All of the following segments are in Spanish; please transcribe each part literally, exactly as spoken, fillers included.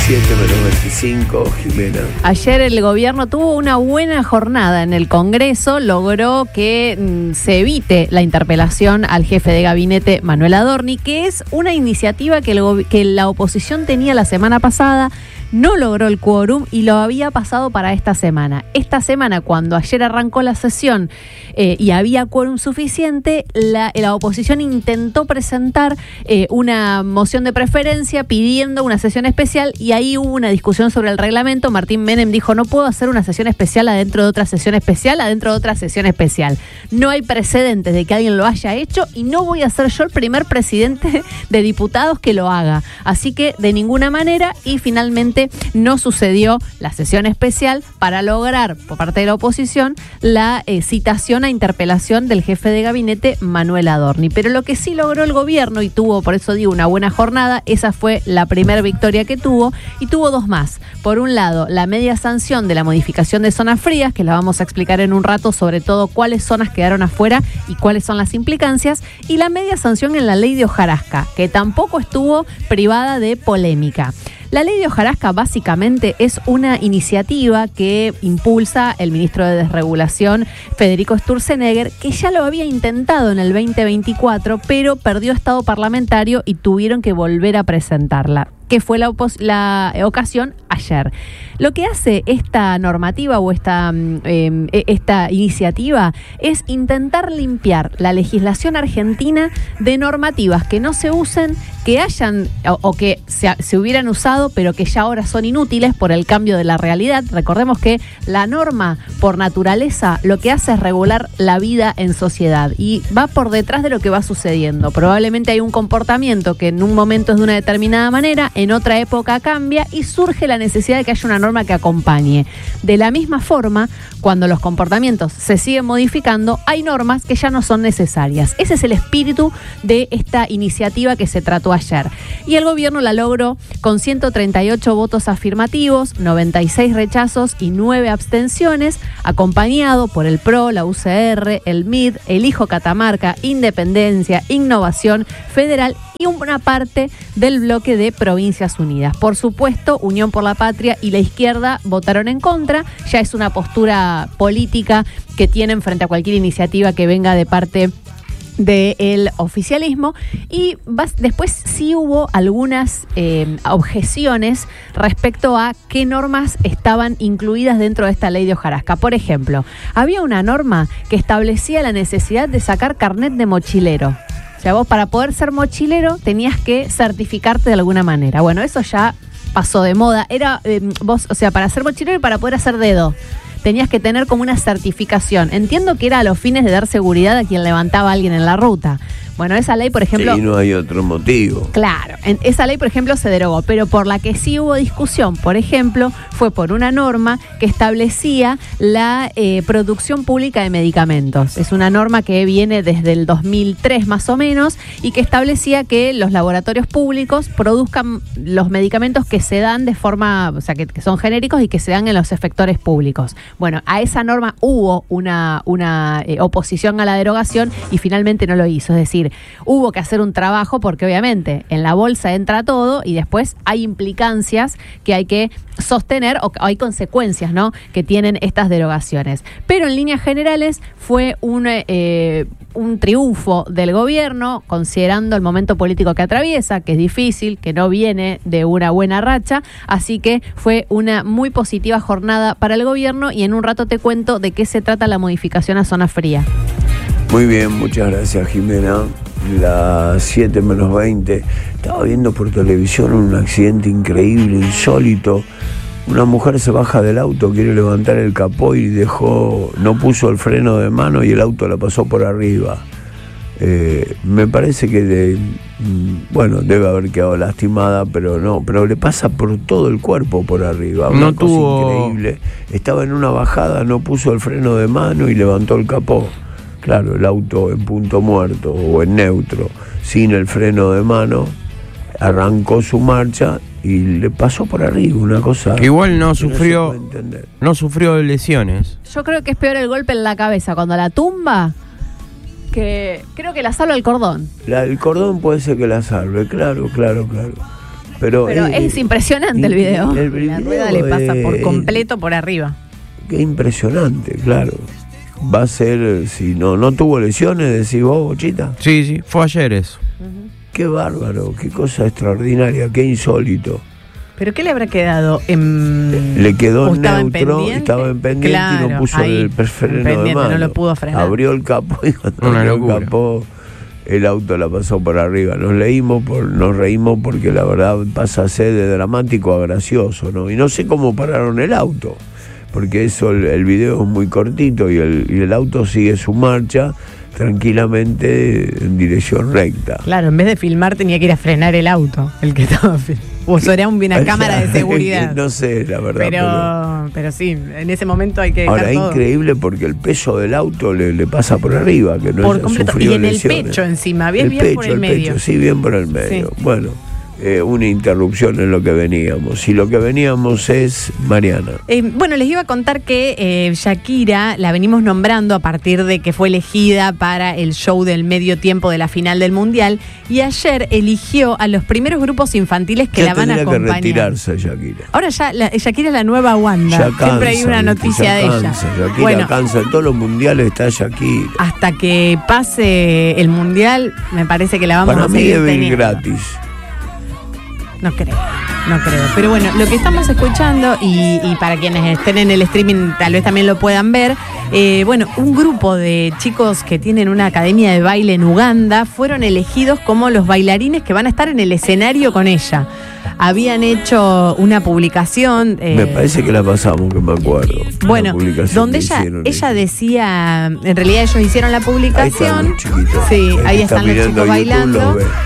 siete menos veinticinco, Jimena. Ayer el gobierno tuvo una buena jornada en el Congreso, logró que mm, se evite la interpelación al jefe de gabinete Manuel Adorni, que es una iniciativa que, el, que la oposición tenía la semana pasada. No logró el quórum y lo había pasado para esta semana. Esta semana, cuando ayer arrancó la sesión eh, y había quórum suficiente, la, la oposición intentó presentar eh, una moción de preferencia pidiendo una sesión especial y ahí hubo una discusión sobre el reglamento. Martín Menem dijo, no puedo hacer una sesión especial adentro de otra sesión especial, adentro de otra sesión especial. No hay precedentes de que alguien lo haya hecho y no voy a ser yo el primer presidente de diputados que lo haga. Así que de ninguna manera, y finalmente no sucedió la sesión especial para lograr por parte de la oposición la eh, citación a interpelación del jefe de gabinete Manuel Adorni. Pero lo que sí logró el gobierno y tuvo, por eso digo, una buena jornada, esa fue la primera victoria que tuvo y tuvo dos más. Por un lado, la media sanción de la modificación de zonas frías, que la vamos a explicar en un rato, sobre todo cuáles zonas quedaron afuera y cuáles son las implicancias, y la media sanción en la ley de hojarasca, que tampoco estuvo privada de polémica. La ley de hojarasca básicamente es una iniciativa que impulsa el ministro de Desregulación, Federico Sturzenegger, que ya lo había intentado en el veinte veinticuatro, pero perdió estado parlamentario y tuvieron que volver a presentarla, que fue la, opos- la ocasión ayer. Lo que hace esta normativa o esta, eh, esta iniciativa es intentar limpiar la legislación argentina de normativas que no se usen, que hayan o, o que se, se hubieran usado, pero que ya ahora son inútiles por el cambio de la realidad. Recordemos que la norma, por naturaleza, lo que hace es regular la vida en sociedad y va por detrás de lo que va sucediendo. Probablemente hay un comportamiento que en un momento es de una determinada manera, en otra época cambia y surge la necesidad de que haya una norma que acompañe. De la misma forma, cuando los comportamientos se siguen modificando, hay normas que ya no son necesarias. Ese es el espíritu de esta iniciativa que se trató ayer. Y el gobierno la logró con ciento treinta y ocho votos afirmativos, noventa y seis rechazos y nueve abstenciones, acompañado por el P R O, la U C R, el M I D, el Hijo Catamarca, Independencia, Innovación, Federal y una parte del bloque de Provincias Unidas. Por supuesto, Unión por la Patria y la izquierda votaron en contra. Ya es una postura política que tienen frente a cualquier iniciativa que venga de parte del oficialismo. Y vas, después sí hubo algunas eh, objeciones respecto a qué normas estaban incluidas dentro de esta ley de hojarasca. Por ejemplo, había una norma que establecía la necesidad de sacar carnet de mochilero. O sea, vos para poder ser mochilero tenías que certificarte de alguna manera. Bueno, eso ya pasó de moda. Era eh, vos, o sea, para ser mochilero y para poder hacer dedo, tenías que tener como una certificación. Entiendo que era a los fines de dar seguridad a quien levantaba a alguien en la ruta. Bueno, esa ley, por ejemplo... Sí, no hay otro motivo. Claro, en esa ley, por ejemplo, se derogó, pero por la que sí hubo discusión, por ejemplo, fue por una norma que establecía la eh, producción pública de medicamentos. Es una norma que viene desde el dos mil tres más o menos y que establecía que los laboratorios públicos produzcan los medicamentos que se dan de forma, o sea, que, que son genéricos y que se dan en los efectores públicos. Bueno, a esa norma hubo una, una eh, oposición a la derogación y finalmente no lo hizo, es decir, hubo que hacer un trabajo porque obviamente en la bolsa entra todo y después hay implicancias que hay que sostener o hay consecuencias, ¿no?, que tienen estas derogaciones. Pero en líneas generales fue un, eh, un triunfo del gobierno, considerando el momento político que atraviesa, que es difícil, que no viene de una buena racha, así que fue una muy positiva jornada para el gobierno y en un rato te cuento de qué se trata la modificación a zona fría. Muy bien, muchas gracias, Jimena. Las siete menos veinte. Estaba viendo por televisión un accidente increíble, insólito. Una mujer se baja del auto, quiere levantar el capó y dejó, no puso el freno de mano y el auto la pasó por arriba. Eh, me parece que, de, bueno, debe haber quedado lastimada, pero no, pero le pasa por todo el cuerpo por arriba. Una No cosa tuvo... increíble. Estaba en una bajada, no puso el freno de mano y levantó el capó. Claro, el auto en punto muerto o en neutro, sin el freno de mano, arrancó su marcha y le pasó por arriba, una cosa igual no que sufrió, no se puede entender. no sufrió lesiones. Yo creo que es peor el golpe en la cabeza cuando la tumba, que creo que la salva el cordón. La, el cordón puede ser que la salve, claro, claro, claro. Pero, Pero eh, es impresionante el y- video. y el La video, rueda le pasa por eh, completo por arriba. Qué impresionante, claro. Va a ser, si no no tuvo lesiones, decís vos, Bochita. Sí, sí, fue ayer eso. Qué bárbaro, qué cosa extraordinaria, qué insólito. ¿Pero qué le habrá quedado? En... Le quedó ¿O estaba en neutro, pendiente? estaba en pendiente y Claro, no puso ahí, el freno en de pendiente, mano. no lo pudo frenar. Abrió el capó y cuando Una abrió el locura. capó, el auto la pasó por arriba. Nos leímos, por, nos reímos porque la verdad pasa a ser de dramático a gracioso, ¿no? Y no sé cómo pararon el auto, porque eso, el, el video es muy cortito y el, y el auto sigue su marcha tranquilamente en dirección recta. Claro, en vez de filmar tenía que ir a frenar el auto, el que estaba filmando. O eso era una cámara de seguridad. No sé, la verdad. Pero, pero sí, en ese momento hay que dejar Ahora, todo. increíble porque el peso del auto le, le pasa por arriba, que no Por haya completo. sufrido Y en el lesiones. pecho encima, bien, el bien pecho, por el medio. pecho, sí, bien por el medio. Sí. Bueno, eh, una interrupción en lo que veníamos. Y lo que veníamos es Mariana. Eh, bueno, les iba a contar que eh, Shakira la venimos nombrando a partir de que fue elegida para el show del medio tiempo de la final del Mundial, y ayer eligió a los primeros grupos infantiles que Ya la van a tendría que acompañar. retirarse Shakira. Ahora ya la, Shakira es la nueva Wanda. Ya Siempre hay cansa, una ¿viste? noticia Ya de ella. cansa, Shakira Bueno, cansa. En todos los mundiales está Shakira. hasta que pase el Mundial, me parece que la vamos Para a mí seguir debe ir teniendo. gratis. No creo, no creo. Pero bueno, lo que estamos escuchando, y, y para quienes estén en el streaming tal vez también lo puedan ver, eh, bueno, un grupo de chicos que tienen una academia de baile en Uganda fueron elegidos como los bailarines que van a estar en el escenario con ella. Habían hecho una publicación. eh, Me parece que la pasamos, que me acuerdo. Bueno, La publicación donde que ella, hicieron ella ahí. decía, en realidad ellos hicieron la Ahí están publicación. los chiquitos. Sí, El que ahí está están los mirando chicos YouTube bailando. los ve.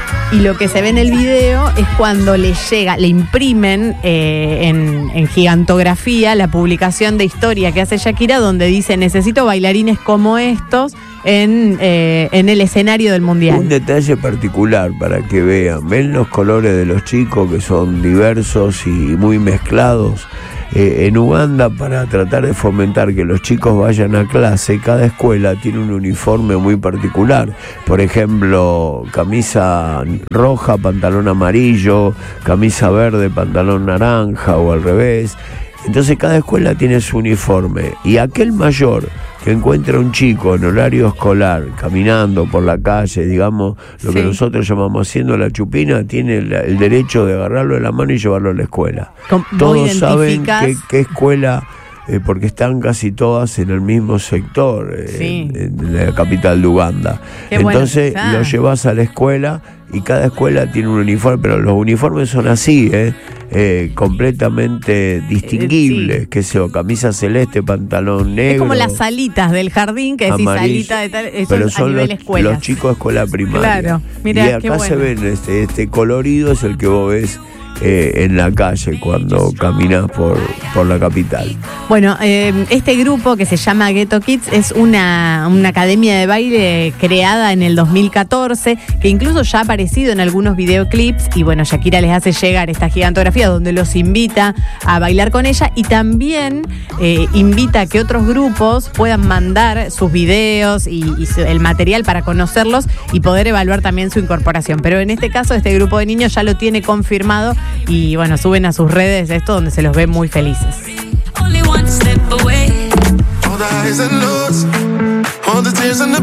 Y lo que se ve en el video es cuando le llega, le imprimen eh, en, en gigantografía la publicación de historia que hace Shakira, donde dice: necesito bailarines como estos en, eh, en el escenario del Un Mundial. detalle particular para que vean, ven los colores de los chicos que son diversos y muy mezclados. Eh, en Uganda, para tratar de fomentar que los chicos vayan a clase, cada escuela tiene un uniforme muy particular. Por ejemplo, camisa roja, pantalón amarillo, camisa verde, pantalón naranja o al revés. Entonces cada escuela tiene su uniforme, y aquel mayor que encuentra un chico en horario escolar caminando por la calle, digamos, lo que Sí. nosotros llamamos haciendo la chupina, tiene el, el derecho de agarrarlo de la mano y llevarlo a la escuela. Com- vos Todos saben identificás- qué, qué escuela, eh, porque están casi todas en el mismo sector, eh, Sí. en, en la capital de Uganda. Qué bueno Entonces que está. lo llevas a la escuela y cada escuela tiene un uniforme, pero los uniformes son así, eh, eh, completamente distinguibles, sí. que sea camisa celeste, pantalón negro. Es como las salitas del jardín, que decís amarillo. salita de tal, eso Pero a son nivel los, escuela. los chicos de escuela primaria. Claro, mirá, y acá qué bueno. se ven este, este colorido, es el que vos ves eh, en la calle cuando caminas por, por la capital. Bueno, eh, este grupo que se llama Ghetto Kids es una, una academia de baile creada en el dos mil catorce, que incluso ya ha aparecido en algunos videoclips, y bueno, Shakira les hace llegar esta gigantografía donde los invita a bailar con ella, y también eh, invita a que otros grupos puedan mandar sus videos y, y su- el material para conocerlos y poder evaluar también su incorporación. Pero en este caso, este grupo de niños ya lo tiene confirmado, y bueno, suben a sus redes esto donde se los ve muy felices. Only one step away. All the highs and lows, all the tears and the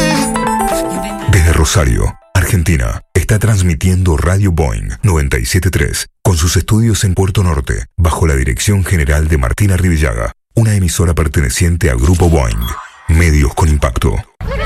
pain. Desde Rosario, Argentina, está transmitiendo Radio Boing noventa y siete punto tres con sus estudios en Puerto Norte, bajo la dirección general de Martina Rivillaga, una emisora perteneciente a Grupo Boing, medios con impacto.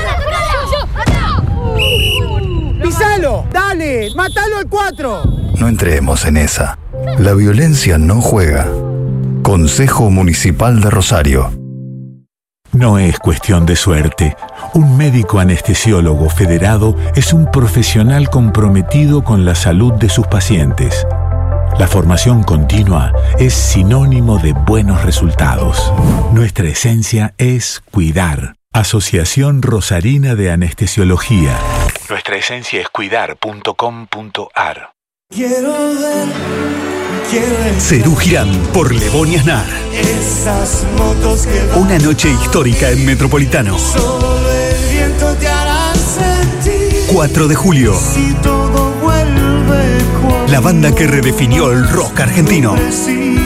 ¡Pisalo! ¡Dale! ¡Mátalo al cuatro! No entremos en esa. La violencia no juega. Consejo Municipal de Rosario. No es cuestión de suerte. Un médico anestesiólogo federado es un profesional comprometido con la salud de sus pacientes. La formación continua es sinónimo de buenos resultados. Nuestra esencia es cuidar. Asociación Rosarina de Anestesiología. Nuestra esencia es cuidar punto com punto ar. Quiero ver, quiero ver Cerú Girán por Lebón y Aznar. esas motos que van. Una noche histórica en Metropolitano. Solo el viento te hará sentir. cuatro de julio. Si todo vuelve cual la banda que redefinió el rock argentino.